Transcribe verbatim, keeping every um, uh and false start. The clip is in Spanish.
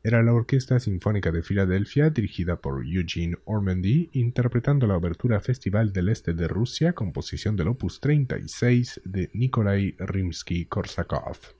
era la Orquesta Sinfónica de Filadelfia, dirigida por Eugene Ormandy, interpretando la obertura Festival del Este de Rusia, composición del opus treinta y seis de Nikolai Rimsky-Korsakov.